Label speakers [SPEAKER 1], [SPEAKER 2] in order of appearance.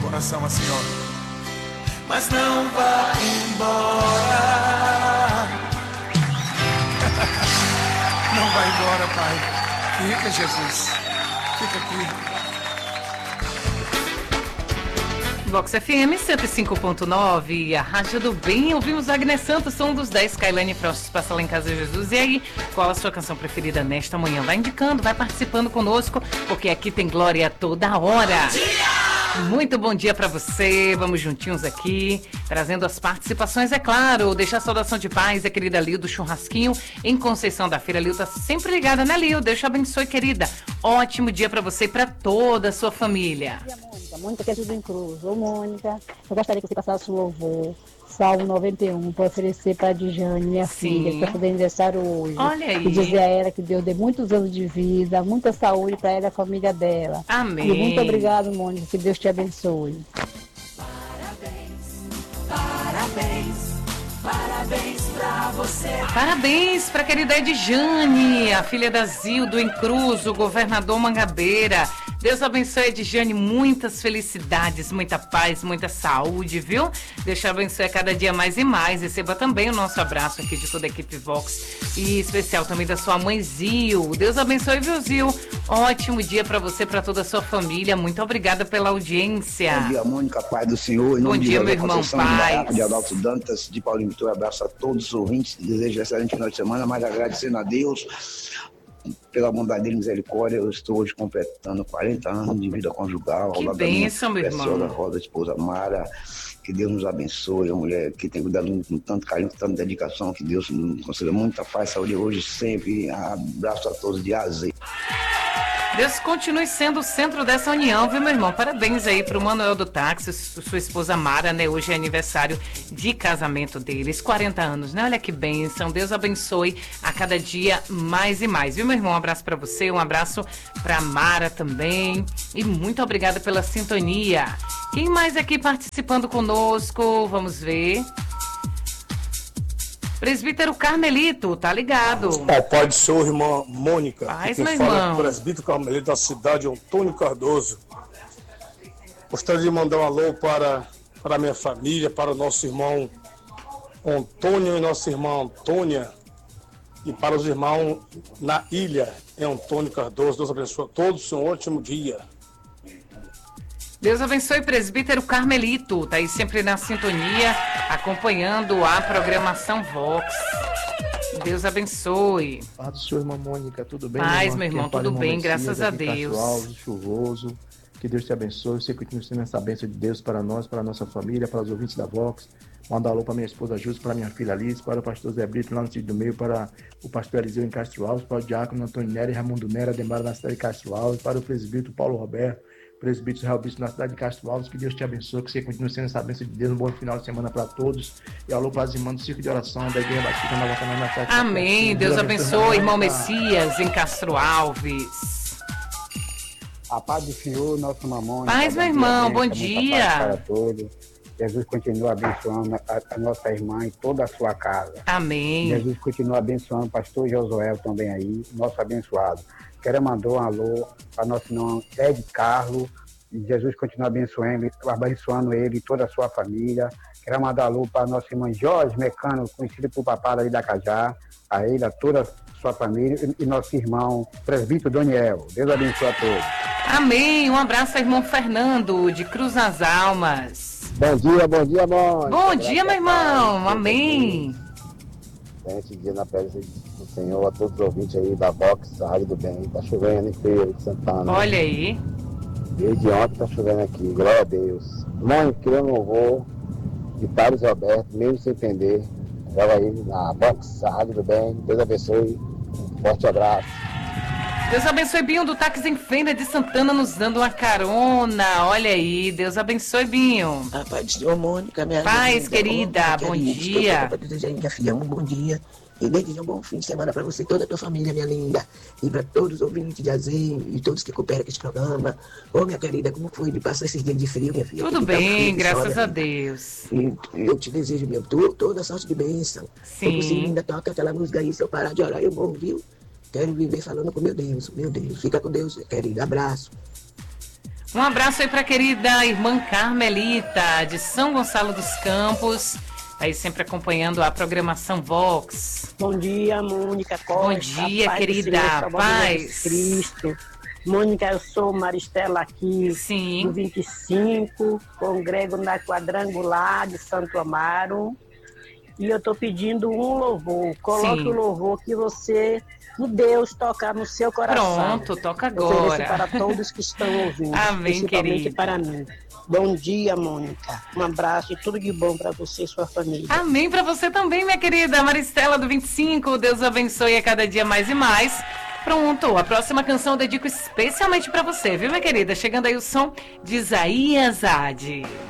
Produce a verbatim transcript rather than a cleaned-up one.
[SPEAKER 1] coração assim, ó. Mas não vá embora. Não vai embora, Pai. Fica, Jesus. Fica aqui.
[SPEAKER 2] Vox F M cento e cinco ponto nove, a Rádio do Bem. Ouvimos Agnes Santos, som dos dez, Kailane Frost, Passa Lá em Casa Jesus. E aí, qual a sua canção preferida nesta manhã? Vai indicando, vai participando conosco, porque aqui tem glória toda hora. Muito bom dia pra você, vamos juntinhos aqui, trazendo as participações, é claro. Deixar a saudação de paz, a querida Lil do Churrasquinho, em Conceição da Feira. Lil tá sempre ligada, né, Lil? Deus te abençoe, querida. Ótimo dia pra você e pra toda a sua família.
[SPEAKER 3] Bom dia, Mônica. Mônica, que é tudo em cruz. Ô, Mônica, eu gostaria que você passasse o louvor, Salmo noventa e um, para oferecer para a Dijane, minha
[SPEAKER 2] Sim.
[SPEAKER 3] filha, que está fazendo aniversário hoje.
[SPEAKER 2] Olha aí.
[SPEAKER 3] E dizer a ela que Deus dê muitos anos de vida, muita saúde para ela e a família dela.
[SPEAKER 2] Amém.
[SPEAKER 3] E muito obrigado, Mônica, que Deus te abençoe.
[SPEAKER 4] Parabéns, parabéns pra você.
[SPEAKER 2] Parabéns para a querida Edjane, a filha da Zildo em Cruz, o governador Mangabeira. Deus abençoe a Edjane, muitas felicidades, muita paz, muita saúde, viu? Deus te abençoe a cada dia mais e mais. Receba também o nosso abraço aqui de toda a equipe Vox e especial também da sua mãe Zil. Deus abençoe, viu, Zil? Ótimo dia para você, para toda a sua família. Muito obrigada pela audiência.
[SPEAKER 5] Bom dia, Mônica, paz do Senhor. Em
[SPEAKER 2] Bom
[SPEAKER 5] nome
[SPEAKER 2] dia,
[SPEAKER 5] de
[SPEAKER 2] meu irmão, paz.
[SPEAKER 5] De Adalto Dantas, de Paulinho Vitor, abraço a todos os ouvintes. Desejo um excelente final de semana, mas agradecendo a Deus pela bondade e misericórdia. Eu estou hoje completando quarenta anos de vida conjugal.
[SPEAKER 2] Que
[SPEAKER 5] ao lado
[SPEAKER 2] bênção,
[SPEAKER 5] da minha
[SPEAKER 2] meu irmão.
[SPEAKER 5] preciosa Rosa, esposa Mara. Que Deus nos abençoe, a mulher que tem cuidado com tanto carinho, com tanta dedicação, que Deus nos conceda muita paz, saúde hoje, sempre. Abraço a todos de A a Z.
[SPEAKER 2] Deus continue sendo o centro dessa união, viu, meu irmão? Parabéns aí pro Manuel do Táxi, sua esposa Mara, né? Hoje é aniversário de casamento deles, quarenta anos, né? Olha que bênção, Deus abençoe a cada dia mais e mais, viu, meu irmão? Um abraço pra você, um abraço pra Mara também e muito obrigada pela sintonia. Quem mais aqui participando conosco? Vamos ver. Presbítero Carmelito, tá ligado?
[SPEAKER 6] Ó, pai do senhor, irmã Mônica.
[SPEAKER 2] Paz,
[SPEAKER 6] quem
[SPEAKER 2] meu
[SPEAKER 6] fala
[SPEAKER 2] irmão.
[SPEAKER 6] é o presbítero Carmelito da cidade Antônio Cardoso. Gostaria de mandar um alô para, para a minha família, para o nosso irmão Antônio e nossa irmã Antônia, e para os irmãos na ilha, em Antônio Cardoso. Deus abençoe a todos, um ótimo dia.
[SPEAKER 2] Deus abençoe, presbítero Carmelito, tá aí sempre na sintonia, acompanhando a programação Vox. Deus abençoe.
[SPEAKER 7] Paz do senhor, irmã Mônica, tudo bem?
[SPEAKER 2] Paz,
[SPEAKER 7] irmã?
[SPEAKER 2] meu irmão,
[SPEAKER 7] Quem fala,
[SPEAKER 2] tudo
[SPEAKER 7] irmão
[SPEAKER 2] bem,
[SPEAKER 7] Messias,
[SPEAKER 2] graças a
[SPEAKER 7] aqui em
[SPEAKER 2] Deus.
[SPEAKER 7] Castro Alves, chuvoso. Que Deus te abençoe. Você continue sendo essa bênção de Deus para nós, para a nossa família, para os ouvintes da Vox. Manda um alô para minha esposa Júlia, para minha filha Alice, para o pastor Zé Brito lá no Sítio do Meio, para o pastor Eliseu em Castro Alves, para o diácono Antônio Nery e Raimundo Nera, Demara na cidade de Castro Alves, para o presbítero Paulo Roberto, presbítero Israel Bispo na cidade de Castro Alves. Que Deus te abençoe, que você continue sendo essa bênção de Deus. Um bom final de semana para todos. E alô para as irmãs do Circo de Oração da Igreja Batista Nova Canaã na cidade de
[SPEAKER 2] Amém. Deus abençoe, irmão Messias, em Castro Alves.
[SPEAKER 8] A paz do Senhor, nosso mamão.
[SPEAKER 2] Paz, meu irmão, bom
[SPEAKER 8] Muita
[SPEAKER 2] dia.
[SPEAKER 8] paz para todos. Jesus continua abençoando a, a nossa irmã e toda a sua casa.
[SPEAKER 2] Amém.
[SPEAKER 8] Jesus continua abençoando o pastor Josué também aí, nosso abençoado. Quero mandar um alô para nosso irmão Ed Carlos. E Jesus continua abençoando, abençoando ele e toda a sua família. Quero mandar um alô para nosso irmão Jorge Mecano, conhecido por Papá ali da Cajá, a ele, a toda a sua família e, e nosso irmão presbítero Daniel. Deus abençoe a todos.
[SPEAKER 2] Amém. Um abraço ao irmão Fernando, de Cruz nas Almas.
[SPEAKER 9] Bom dia, bom dia, mãe.
[SPEAKER 2] Bom dia, meu irmão. Amém.
[SPEAKER 9] Excelente dia na presença do Senhor, a todos os ouvintes aí da Vox, da Rádio do Bem. Tá chovendo em Feira de Santana.
[SPEAKER 2] Olha aí.
[SPEAKER 9] Desde ontem tá chovendo aqui, glória a Deus. Mãe, queria um louvor de Thales Roberto, mesmo sem entender. Joga aí na Vox, a Rádio do Bem. Deus abençoe. Um forte abraço.
[SPEAKER 2] Deus abençoe, Binho do Táxi em Feira de Santana, nos dando uma carona. Olha aí, Deus abençoe, Binho.
[SPEAKER 4] A paz do Senhor, Mônica, minha
[SPEAKER 2] Paz,
[SPEAKER 4] linda,
[SPEAKER 2] querida,
[SPEAKER 4] Mônica,
[SPEAKER 2] bom
[SPEAKER 4] querida,
[SPEAKER 2] dia.
[SPEAKER 4] estou para desejar, minha filha, um bom dia. E desejo um bom fim de semana para você e toda a tua família, minha linda. E para todos os ouvintes de Azim e todos que cooperam com esse programa. Ô, minha querida, como foi de passar esses dias de frio, minha filha?
[SPEAKER 2] Tudo
[SPEAKER 4] Que tá
[SPEAKER 2] bem,
[SPEAKER 4] frio,
[SPEAKER 2] graças
[SPEAKER 4] só,
[SPEAKER 2] a
[SPEAKER 4] minha
[SPEAKER 2] Deus.
[SPEAKER 4] linda. E eu te desejo, meu, to- toda sorte de bênção.
[SPEAKER 2] Sim.
[SPEAKER 4] Se você ainda toca aquela música aí, se eu parar de orar, eu morro, viu? Quero viver falando com meu Deus, meu Deus. Fica com Deus, querido. Abraço.
[SPEAKER 2] Um abraço aí para a querida irmã Carmelita, de São Gonçalo dos Campos, aí sempre acompanhando a programação Vox.
[SPEAKER 10] Bom dia, Mônica Costa.
[SPEAKER 2] Bom dia,
[SPEAKER 10] paz
[SPEAKER 2] querida.
[SPEAKER 10] Senhor,
[SPEAKER 2] Paz.
[SPEAKER 10] Cristo. Mônica, eu sou Maristela aqui,
[SPEAKER 2] Sim.
[SPEAKER 10] do vinte e cinco, congrego na Quadrangular de Santo Amaro. E eu estou pedindo um louvor. Coloque
[SPEAKER 2] Sim.
[SPEAKER 10] o louvor que você, que Deus tocar no seu coração.
[SPEAKER 2] Pronto, toca
[SPEAKER 10] Ofereço
[SPEAKER 2] agora.
[SPEAKER 10] para todos que estão ouvindo,
[SPEAKER 2] Amém,
[SPEAKER 10] principalmente
[SPEAKER 2] querida.
[SPEAKER 10] para mim. Bom dia, Mônica. Um abraço e tudo de bom para você e sua família.
[SPEAKER 2] Amém para você também, minha querida Maristela do vinte e cinco. Deus abençoe a cada dia mais e mais. Pronto, a próxima canção eu dedico especialmente para você, viu, minha querida? Chegando aí o som de Isaías Ade.